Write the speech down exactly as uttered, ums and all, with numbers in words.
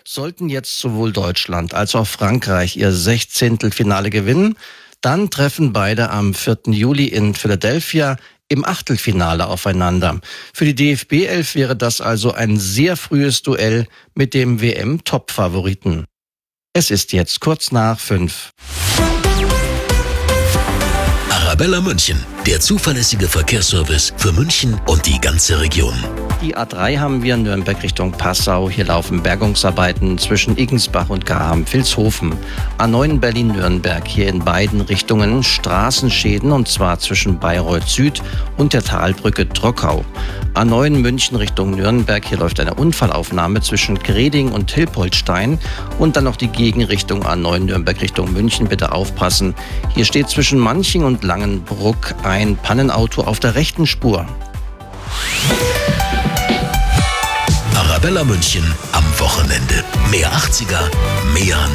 Sollten jetzt sowohl Deutschland als auch Frankreich ihr Sechzehntelfinale gewinnen, dann treffen beide am vierten Juli in Philadelphia im Achtelfinale aufeinander. Für die D F B elf wäre das also ein sehr frühes Duell mit dem W M-Top-Favoriten. Es ist jetzt kurz nach fünf. Arabella München, der zuverlässige Verkehrsservice für München und die ganze Region. Die A drei haben wir Nürnberg Richtung Passau. Hier laufen Bergungsarbeiten zwischen Iggensbach und Garham-Vilshofen. A neun Berlin-Nürnberg, hier in beiden Richtungen Straßenschäden, und zwar zwischen Bayreuth Süd und der Talbrücke Trockau. A neun München Richtung Nürnberg, hier läuft eine Unfallaufnahme zwischen Greding und Hilpoltstein. Und dann noch die Gegenrichtung A neun Nürnberg Richtung München, bitte aufpassen. Hier steht zwischen Manching und Langenbruck ein Pannenauto auf der rechten Spur. Arabella München am Wochenende. Mehr achtziger, mehr